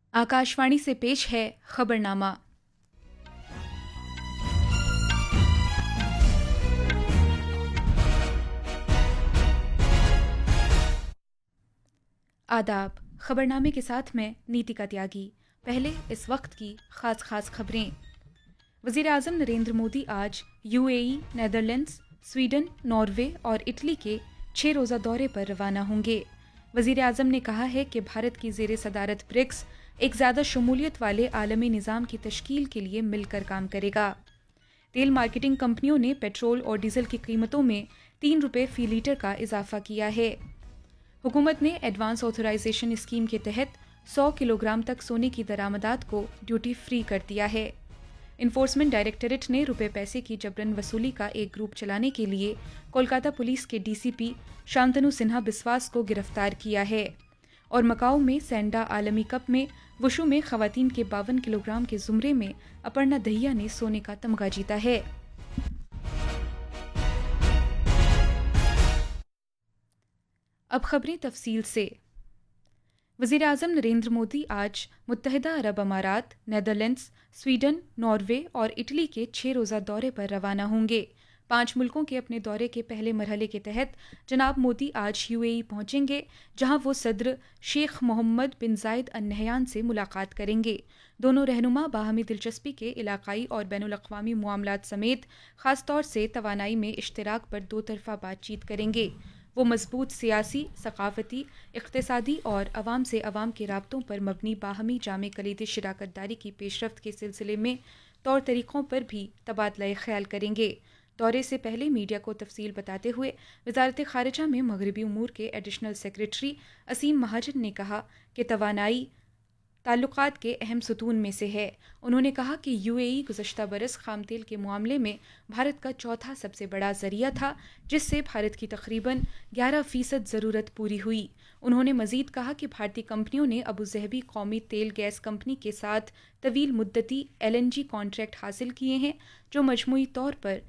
आकाशवाणी से पेश है खबरनामा। आदाब। खबरनामे के साथ मैं नीतिका त्यागी। पहले इस वक्त की खास खबरें। वज़ीर आज़म नरेंद्र मोदी आज यूएई, नेदरलैंड्स, स्वीडन, नॉर्वे और इटली के 6 रोज़ा दौरे पर रवाना होंगे। वज़ीर आज़म ने कहा है कि भारत की ज़ेर सदारत ब्रिक्स एक ज़्यादा शमूलियत वाले आलमी निज़ाम की तश्कील के लिए मिलकर काम करेगा। तेल मार्केटिंग कंपनियों ने पेट्रोल और डीजल की कीमतों में 3 रुपये फ़ी लीटर का इजाफा किया है। हुकूमत ने एडवांस ऑथराइजेशन स्कीम के तहत 100 किलोग्राम तक सोने की दरामदात को ड्यूटी फ्री कर दिया है। इन्फोर्समेंट डायरेक्टरेट ने रुपए पैसे की जबरन वसूली का एक ग्रुप चलाने के लिए कोलकाता पुलिस के डीसीपी शांतनु सिन्हा बिस्वास को गिरफ्तार किया है। और मकाओ में सैंडा आलमी कप में वुशु में खवातीन के 52 किलोग्राम के जुमरे में अपर्णा दहिया ने सोने का तमगा जीता है। अब खबरें तफसील से। वज़ीर आज़म नरेंद्र मोदी आज मुत्तहिदा अरब अमारात, नेदरलैंड्स, स्वीडन, नॉर्वे और इटली के 6 रोज़ा दौरे पर रवाना होंगे। 5 मुल्कों के अपने दौरे के पहले मरहले के तहत जनाब मोदी आज यूएई पहुंचेंगे, जहां वो सदर शेख मोहम्मद बिन जायद अल नहयान से मुलाकात करेंगे। दोनों रहनुमा बाहमी दिलचस्पी के इलाकाई और बैनुल-अक़वामी मामलात समेत ख़ास तौर से तवानाई में इश्तिराक पर दो तरफ़ा बातचीत करेंगे। वो मजबूत सियासी, सकाफती, इक़्तिसादी और अवाम से अवाम के राब्तों पर मबनी बाहमी जामे कलीदी शराकत दारी की पेशरफ्त के सिलसिले में तौर तरीक़ों पर भी तबादला ख़याल करेंगे। दौरे से पहले मीडिया को तफसील बताते हुए वज़ारत ख़ारिजा में मगरबी उमूर के एडिशनल सेक्रेटरी असीम महाजन ने कहा कि तवानाई ताल्लुकात के अहम सतून में से है। उन्होंने कहा कि यूएई गुज़श्ता बरस खाम तेल के मामले में भारत का चौथा सबसे बड़ा ज़रिया था, जिससे भारत की तकरीबन 11% ज़रूरत पूरी हुई। उन्होंने मज़ीद कहा कि भारतीय कंपनियों ने अबू ज़हबी कौमी तेल गैस कंपनी के साथ तवील मुद्दती LNG कॉन्ट्रैक्ट हासिल किए हैं, जो मजमूई तौर पर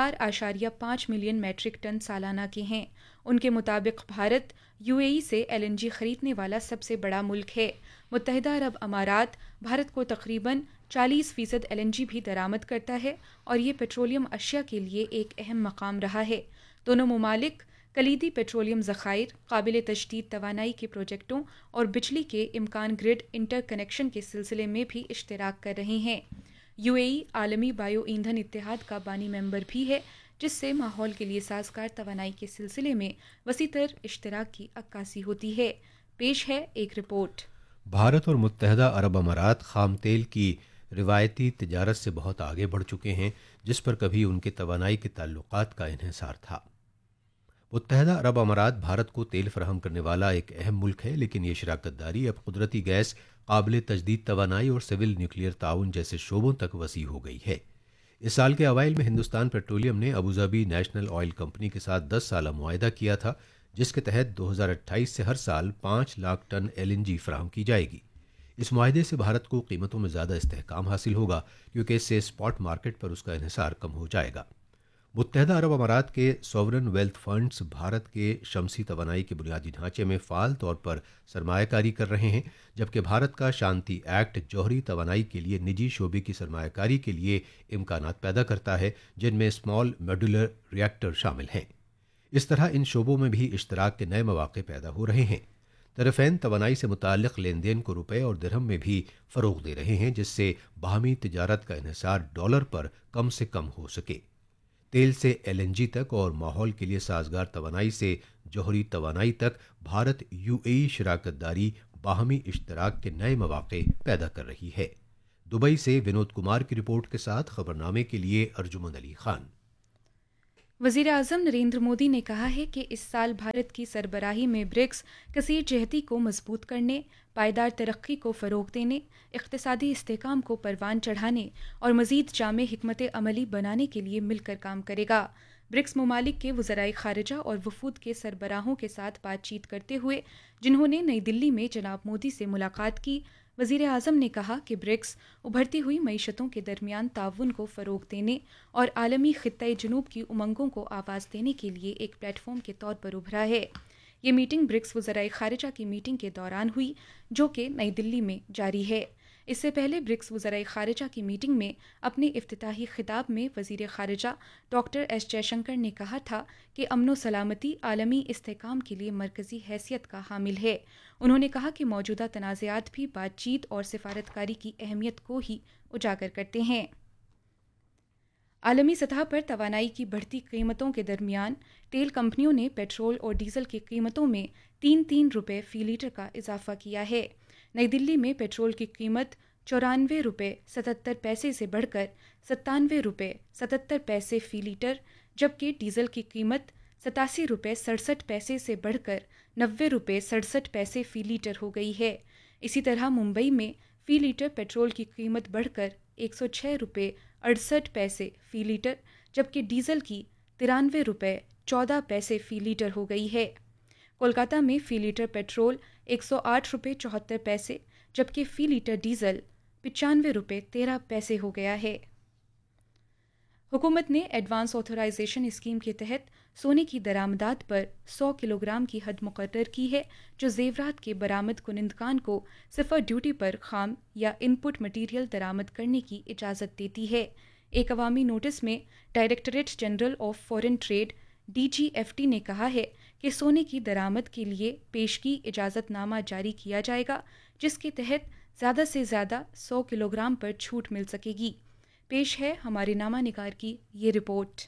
4.5 मिलियन मैट्रिक टन सालाना के हैं। उनके मुताबिक भारत यूएई से LNG खरीदने वाला सबसे बड़ा मुल्क है। मुत्तहिदा अरब अमारात भारत को तकरीबन 40% LNG भी दरामद करता है और ये पेट्रोलियम अशिया के लिए एक अहम मकाम रहा है। दोनों ममालिक कलीदी पेट्रोलियम ज़खायर, काबिल तजदीद तवानाई के प्रोजेक्टों और बिजली के इम्कान ग्रिड इंटर कनेक्शन के सिलसिले में भी इश्तिराक कर रहे हैं। यूएई आलमी बायो ईंधन इत्तेहाद का बानी मेंबर भी है, जिससे माहौल के लिए साजगार तवानाई के सिलसिले में वसीतर इश्तिराक की अक्कासी होती है। पेश है एक रिपोर्ट। भारत और मुत्तहिदा अरब अमारात खाम तेल की रिवायती तिजारत से बहुत आगे बढ़ चुके हैं, जिस पर कभी उनके तवानाई के ताल्लुकात का इन्हिसार था। मुत्तहिदा अरब अमारात भारत को तेल फराहम करने वाला एक अहम मुल्क है, लेकिन ये शराकत दारी अब कुदरती गैस, काबिल तजदीद तवानाई और सिविल न्यूक्लियर ताउन जैसे शोबों तक वसी हो गई है। इस साल के अवाइल में हिंदुस्तान पेट्रोलियम ने अबूधाबी नेशनल ऑयल कंपनी के साथ 10 साला मुआहदा किया था, जिसके तहत 2028 से हर साल 5 लाख टन LNG फराहम की जाएगी। इस मुआहदे से भारत को कीमतों में ज़्यादा इस्तेहकाम हासिल होगा, क्योंकि इससे स्पॉट मार्केट पर उसका इन्हिसार कम हो जाएगा। मुत्तहिदा अरब अमारात के सॉवरन वेल्थ फंड्स भारत के शमसी तवानाई के बुनियादी ढांचे में फ़ाल तौर पर सरमायाकारी कर रहे हैं, जबकि भारत का शांति एक्ट जौहरी तवानाई के लिए निजी शोबे की सरमायाकारी के लिए इम्कानात पैदा करता है, जिनमें स्मॉल मॉड्यूलर रिएक्टर शामिल हैं। इस तरह इन शोबों में भी इश्तराक के नए मौक़े पैदा हो रहे हैं। तरफ़ैन तवानाई से मुताल्लिक़ लेन देन को रुपये और दिरहम में भी फ़रोग़ दे रहे हैं, जिससे बाहमी तिजारत का इन्हिसार डॉलर पर कम से कम हो सके। तेल से LNG तक और माहौल के लिए साजगार तवानाई से जौहरी तवानाई तक भारत यूएई शराकत दारी बाहमी इश्तराक के नए मौक़े पैदा कर रही है। दुबई से विनोद कुमार की रिपोर्ट के साथ खबरनामे के लिए अर्जुमन अली खान। वज़ीर आज़म नरेंद्र मोदी ने कहा है कि इस साल भारत की सरबराही में ब्रिक्स कसीर जहती को मजबूत करने, पायदार तरक्की को फ़रोग़ देने, इक़्तिसादी इस्तेहकाम को परवान चढ़ाने और मज़ीद जामे हिकमत अमली बनाने के लिए मिलकर काम करेगा। ब्रिक्स ममालिक के वज़राए ख़ारिजा और वफूद के सरबराहों के साथ बातचीत करते हुए, जिन्होंने नई दिल्ली में जनाब मोदी से मुलाकात की, वज़ीर आज़म ने कहा कि ब्रिक्स उभरती हुई मईशतों के दरमियान ताउन को फ़रोग़ देने और आलमी ख़ित्ते जनूब की उमंगों को आवाज़ देने के लिए एक प्लेटफॉर्म के तौर पर उभरा है। یہ میٹنگ برکس وزرائے خارجہ کی میٹنگ کے دوران ہوئی جو کہ نئی دلی میں جاری ہے۔ اس سے پہلے برکس وزرائے خارجہ کی میٹنگ میں اپنے افتتاحی خطاب میں وزیر خارجہ ڈاکٹر ایس جے شنکر نے کہا تھا کہ امن و سلامتی عالمی استحکام کے لیے مرکزی حیثیت کا حامل ہے۔ انہوں نے کہا کہ موجودہ تنازعات بھی بات چیت اور سفارتکاری کی اہمیت کو ہی اجاگر کرتے ہیں۔ عالمی سطح پر توانائی کی بڑھتی قیمتوں کے درمیان تیل کمپنیوں نے پیٹرول اور ڈیزل کی قیمتوں میں 3 روپے فی لیٹر کا اضافہ کیا ہے۔ نئی دلی میں پیٹرول کی قیمت 94 روپے 77 پیسے سے بڑھ کر 97 روپے 77 پیسے فی لیٹر، جبکہ ڈیزل کی قیمت 87 روپے 67 پیسے سے بڑھ کر 90 روپے 67 پیسے فی لیٹر ہو گئی ہے۔ اسی طرح ممبئی میں فی لیٹر پیٹرول کی قیمت بڑھ کر 106 روپے 68 پیسے فی لیٹر، جبکہ ڈیزل کی 93 روپے 14 پیسے فی لیٹر ہو گئی ہے۔ کولکاتہ میں فی لیٹر پیٹرول 108 روپے 74 پیسے، جبکہ فی لیٹر ڈیزل 95 روپے 13 پیسے ہو گیا ہے۔ حکومت نے ایڈوانس آتھورائزیشن اسکیم کے تحت سونے کی درآمدات پر 100 کلو گرام کی حد مقرر کی ہے، جو زیورات کے برآمد کنندگان کو صفر ڈیوٹی پر خام یا ان پٹ مٹیریل درآمد کرنے کی اجازت دیتی ہے۔ ایک عوامی نوٹس میں directorate general of foreign trade DGFT نے کہا ہے کہ سونے کی درآمد کے لیے پیشگی اجازت نامہ جاری کیا جائے گا، جس کے تحت زیادہ سے زیادہ 100 کلو گرام پر چھوٹ مل سکے گی۔ پیش ہے ہمارے نامہ نگار کی یہ رپورٹ۔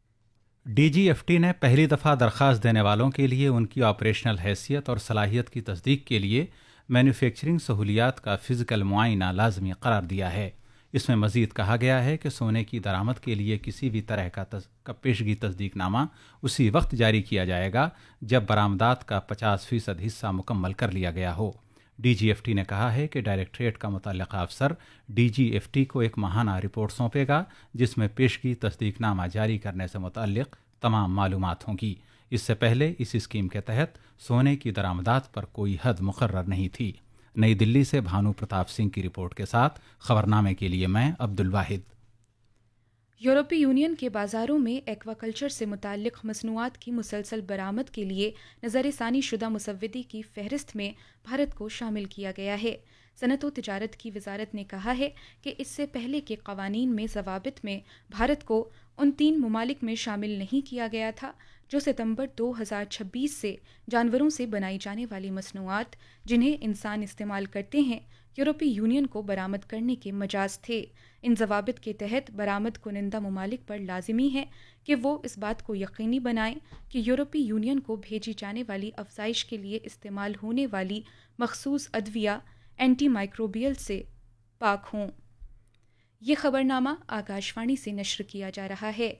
DGFT نے پہلی دفعہ درخواست دینے والوں کے لیے ان کی آپریشنل حیثیت اور صلاحیت کی تصدیق کے لیے مینوفیکچرنگ سہولیات کا فزیکل معائنہ لازمی قرار دیا ہے۔ اس میں مزید کہا گیا ہے کہ سونے کی درآمد کے لیے کسی بھی طرح کا پیشگی تصدیق نامہ اسی وقت جاری کیا جائے گا جب برآمدات کا 50% حصہ مکمل کر لیا گیا ہو۔ DGFT نے کہا ہے کہ ڈائریکٹریٹ کا متعلقہ افسر DGFT کو ایک ماہانہ رپورٹ سونپے گا جس میں پیشگی تصدیق نامہ جاری کرنے سے متعلق تمام معلومات ہوں گی۔ اس سے پہلے اس اسکیم کے تحت سونے کی درآمدات پر کوئی حد مقرر نہیں تھی۔ نئی دلی سے بھانو پرتاپ سنگھ کی رپورٹ کے ساتھ خبرنامے کے لیے میں عبد الواحد۔ یورپی یونین کے بازاروں میں ایکوا کلچر سے متعلق مصنوعات کی مسلسل برآمد کے لیے نظر ثانی شدہ مسودے کی فہرست میں بھارت کو شامل کیا گیا ہے۔ صنعت و تجارت کی وزارت نے کہا ہے کہ اس سے پہلے کے قوانین میں ضوابط میں بھارت کو ان 3 ممالک میں شامل نہیں کیا گیا تھا جو ستمبر 2026 سے جانوروں سے بنائی جانے والی مصنوعات جنہیں انسان استعمال کرتے ہیں یورپی یونین کو برآمد کرنے کے مجاز تھے۔ ان ضوابط کے تحت برآمد کنندہ ممالک پر لازمی ہے کہ وہ اس بات کو یقینی بنائیں کہ یورپی یونین کو بھیجی جانے والی افزائش کے لیے استعمال ہونے والی مخصوص ادویہ اینٹی مائکروبیل سے پاک ہوں۔ یہ خبرنامہ آکاشوانی سے نشر کیا جا رہا ہے۔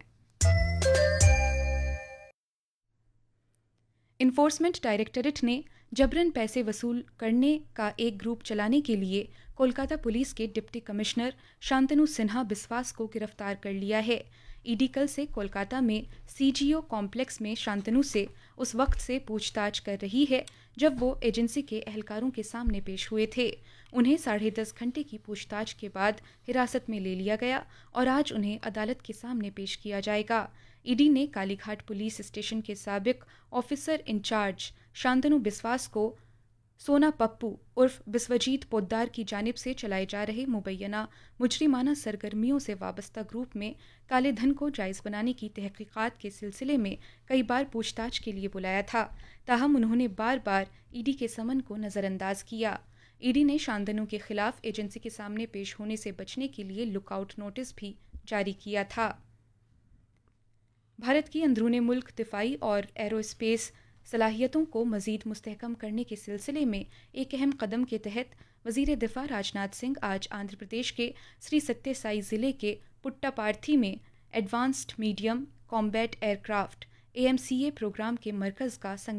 انفورسمنٹ ڈائریکٹریٹ نے جبراً پیسے وصول کرنے کا ایک گروپ چلانے کے لیے کولکاتہ پولیس کے ڈپٹی کمشنر شانتنو سنہا بسواس کو گرفتار کر لیا ہے۔ ED کل سے کولکاتہ میں CGO کمپلیکس میں شانتنو سے اس وقت سے پوچھ تاچھ کر رہی ہے جب وہ ایجنسی کے اہلکاروں کے سامنے پیش ہوئے تھے۔ انہیں 10.5 گھنٹے کی پوچھ تاچھ کے بعد حراست میں لے لیا گیا اور آج انہیں عدالت کے سامنے پیش کیا جائے گا۔ ED نے کالی گھاٹ پولیس اسٹیشن کے سابق آفیسر انچارج شانتنو بسواس کو سونا پپو عرف بسوجیت پودار کی جانب سے چلائے جا رہے مبینہ مجرمانہ سرگرمیوں سے وابستہ گروپ میں کالے دھن کو جائز بنانے کی تحقیقات کے سلسلے میں کئی بار پوچھ تاچھ کے لیے بلایا تھا، تاہم انہوں نے بار بار ED کے سمن کو نظر انداز کیا۔ ED نے شانتنو کے خلاف ایجنسی کے سامنے پیش ہونے سے بچنے کے لیے لک آؤٹ نوٹس بھی جاری کیا تھا۔ بھارت کی اندرون ملک دفاعی اور ایرو اسپیس صلاحیتوں کو مزید مستحکم کرنے کے سلسلے میں ایک اہم قدم کے تحت وزیر دفاع راجناتھ سنگھ آج آندھرا پردیش کے سری ستیہ سائی ضلع کے پٹا پارتھی میں advanced medium combat year craft AMCA programme کے مرکز کا